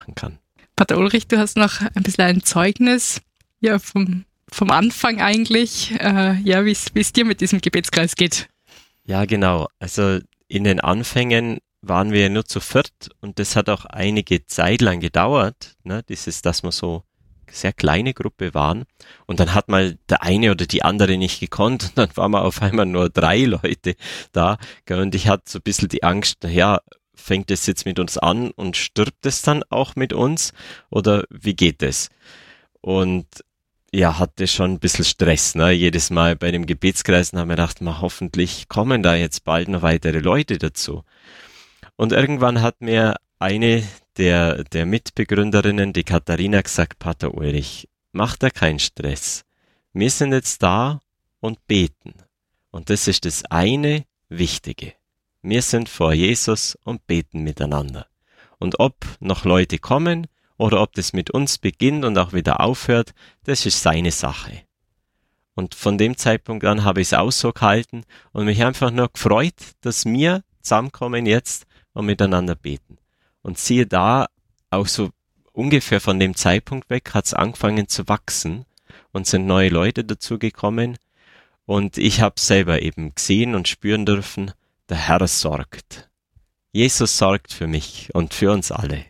kann. Pater Ulrich, du hast noch ein bisschen ein Zeugnis vom Anfang eigentlich, wie es dir mit diesem Gebetskreis geht. Ja, genau. Also in den Anfängen waren wir nur zu viert und das hat auch einige Zeit lang gedauert, ne, dass wir so sehr kleine Gruppe waren und dann hat mal der eine oder die andere nicht gekonnt und dann waren wir auf einmal nur 3 Leute da und ich hatte so ein bisschen die Angst, fängt es jetzt mit uns an und stirbt es dann auch mit uns oder wie geht es? Und ja, hatte schon ein bisschen Stress, ne? Jedes Mal bei dem Gebetskreis haben wir gedacht, hoffentlich kommen da jetzt bald noch weitere Leute dazu. Und irgendwann hat mir eine der Mitbegründerinnen, die Katharina, gesagt, Pater Ulrich, mach da keinen Stress. Wir sind jetzt da und beten. Und das ist das eine Wichtige. Wir sind vor Jesus und beten miteinander. Und ob noch Leute kommen oder ob das mit uns beginnt und auch wieder aufhört, das ist seine Sache. Und von dem Zeitpunkt an habe ich es auch so gehalten und mich einfach nur gefreut, dass wir zusammenkommen jetzt und miteinander beten. Und siehe da, auch so ungefähr von dem Zeitpunkt weg hat es angefangen zu wachsen und sind neue Leute dazugekommen. Und ich habe selber eben gesehen und spüren dürfen, der Herr sorgt. Jesus sorgt für mich und für uns alle.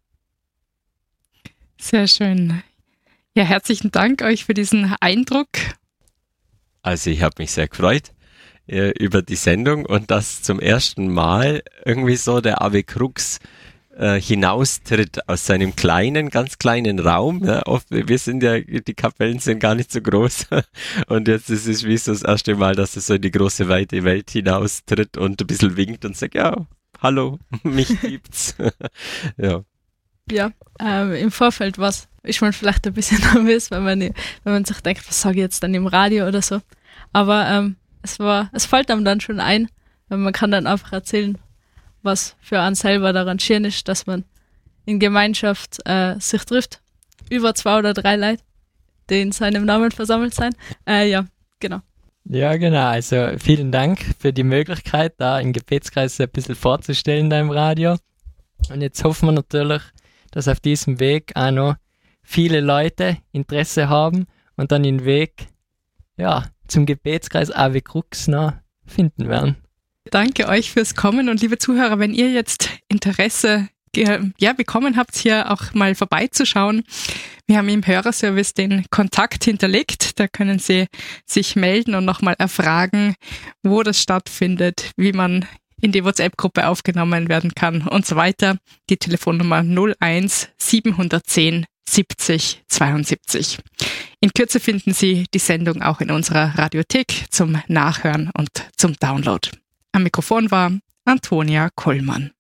Sehr schön. Ja, herzlichen Dank euch für diesen Eindruck. Also ich habe mich sehr gefreut über die Sendung und dass zum ersten Mal irgendwie so der Ave Crux hinaustritt aus seinem ganz kleinen Raum. Ja, wir sind ja, die Kapellen sind gar nicht so groß und jetzt ist es wie so das erste Mal, dass es so in die große, weite Welt hinaustritt und ein bisschen winkt und sagt, ja, hallo, mich gibt's. Ja. Ja, im Vorfeld ist man vielleicht ein bisschen nervös, wenn man sich denkt, was sage ich jetzt dann im Radio oder so. Aber es fällt einem dann schon ein, weil man kann dann einfach erzählen, was für einen selber daran schön ist, dass man in Gemeinschaft sich trifft. Über 2 oder 3 Leute, die in seinem Namen versammelt sind. Ja, genau. Ja, genau. Also vielen Dank für die Möglichkeit, da im Gebetskreis ein bisschen vorzustellen da im Radio. Und jetzt hoffen wir natürlich, dass auf diesem Weg auch noch viele Leute Interesse haben und dann den Weg zum Gebetskreis Ave Crux noch finden werden. Danke euch fürs Kommen und liebe Zuhörer, wenn ihr jetzt Interesse bekommen habt, hier auch mal vorbeizuschauen. Wir haben im Hörerservice den Kontakt hinterlegt, da können Sie sich melden und nochmal erfragen, wo das stattfindet, wie man in die WhatsApp-Gruppe aufgenommen werden kann und so weiter. Die Telefonnummer 01 710 70 72. In Kürze finden Sie die Sendung auch in unserer Radiothek zum Nachhören und zum Download. Am Mikrofon war Antonia Kollmann.